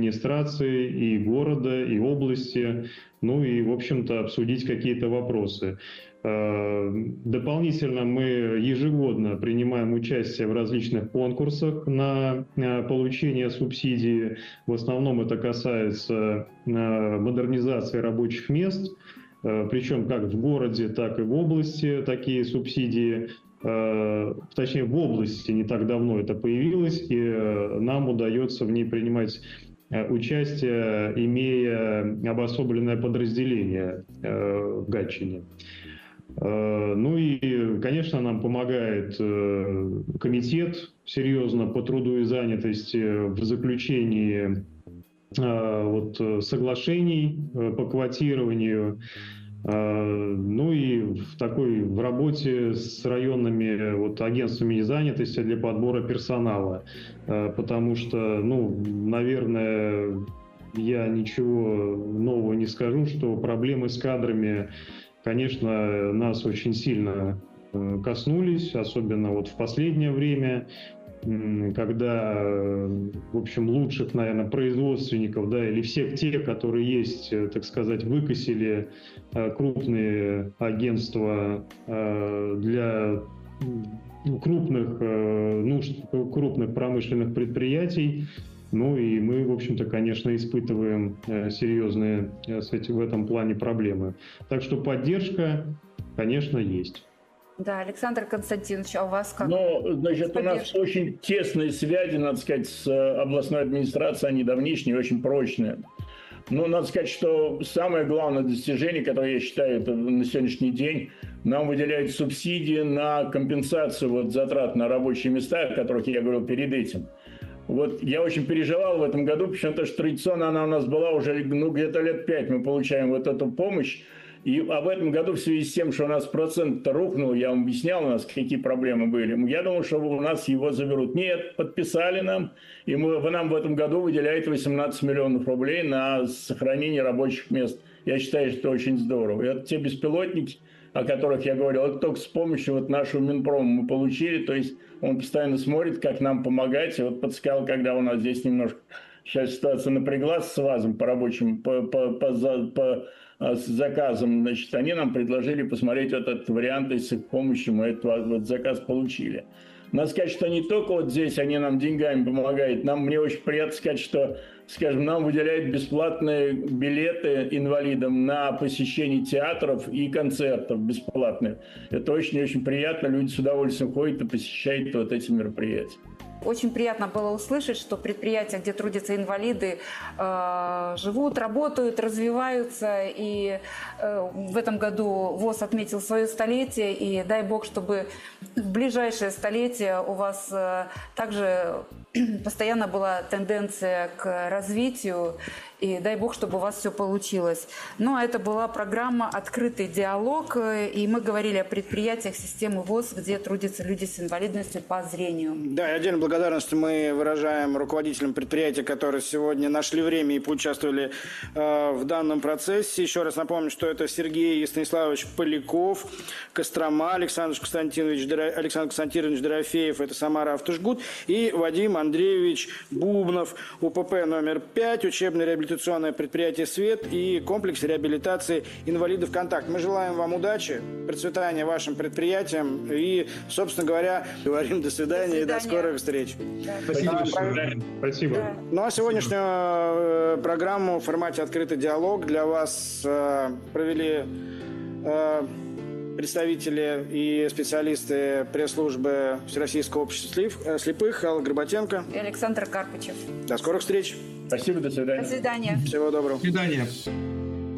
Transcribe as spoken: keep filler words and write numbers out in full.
администрации и города, и области, ну и, в общем-то, обсудить какие-то вопросы. Дополнительно мы ежегодно принимаем участие в различных конкурсах на получение субсидий. В основном это касается модернизации рабочих мест, причем как в городе, так и в области такие субсидии. Точнее, в области не так давно это появилось, и нам удается в ней принимать участие, имея обособленное подразделение в Гатчине. Ну и, конечно, нам помогает комитет серьезно по труду и занятости в заключении вот, соглашений по квотированию. Ну и в такой в работе с районными вот, агентствами занятости для подбора персонала. Потому что, ну, наверное, я ничего нового не скажу, что проблемы с кадрами, конечно, нас очень сильно коснулись, особенно вот в последнее время, когда, в общем, лучших, наверное, производственников, да, или всех тех, которые есть, так сказать, выкосили крупные агентства для крупных нужд, крупных промышленных предприятий. Ну и мы, в общем-то, конечно, испытываем серьезные в этом плане проблемы. Так что поддержка, конечно, есть. Да, Александр Константинович, а у вас как? Ну, значит, у нас очень тесные связи, надо сказать, с областной администрацией, они давнишние, очень прочные. Но надо сказать, что самое главное достижение, которое я считаю это на сегодняшний день, нам выделяют субсидии на компенсацию вот, затрат на рабочие места, о которых я говорил перед этим. Вот я очень переживал в этом году, потому что традиционно она у нас была уже ну, где-то лет пять, мы получаем вот эту помощь. И а в этом году в связи с тем, что у нас процент-то рухнул, я вам объяснял у нас, какие проблемы были. Я думал, что у нас его заберут. Нет, подписали нам, и мы, вы нам в этом году выделяете восемнадцать миллионов рублей на сохранение рабочих мест. Я считаю, что это очень здорово. И это те беспилотники, о которых я говорил, это только с помощью вот нашего Минпрома мы получили. То есть он постоянно смотрит, как нам помогать. И вот подсказал, когда у нас здесь немножко сейчас ситуация напряглась с ВАЗом по рабочим, по, по, по, по с заказом, значит, они нам предложили посмотреть вот этот вариант, и с их помощью мы этот вот заказ получили. Надо сказать, что не только вот здесь они нам деньгами помогают, нам, мне очень приятно сказать, что, скажем, нам выделяют бесплатные билеты инвалидам на посещение театров и концертов бесплатные. Это очень-очень приятно, люди с удовольствием ходят и посещают вот эти мероприятия. Очень приятно было услышать, что предприятия, где трудятся инвалиды, э, живут, работают, развиваются. И э, в этом году ВОС отметил свое столетие. И дай бог, чтобы в ближайшее столетие у вас э, также постоянно была тенденция к развитию. И дай бог, чтобы у вас все получилось. Ну, а это была программа «Открытый диалог». И мы говорили о предприятиях системы ВОС, где трудятся люди с инвалидностью по зрению. Да, и отдельную благодарность мы выражаем руководителям предприятий, которые сегодня нашли время и поучаствовали э, в данном процессе. Еще раз напомню, что это Сергей Станиславович Поляков, Кострома, Александр Константинович, Александр Константинович Дорофеев, это Самара Автожгут, и Вадим Андреевич Бубнов, УПП номер пять, учебный реабилитационный предприятие «Свет» и комплекс реабилитации инвалидов «Контакт». Мы желаем вам удачи, процветания вашим предприятиям и, собственно говоря, говорим до свидания, до свидания. И до скорых встреч. Да. Спасибо. Да, Спасибо. Да. Ну а сегодняшнюю программу в формате «Открытый диалог» для вас провели представители и специалисты пресс-службы Всероссийского общества слепых Алла Горбатенко и Александр Карпычев. До скорых встреч. Спасибо, до свидания. До свидания. Всего доброго. До свидания.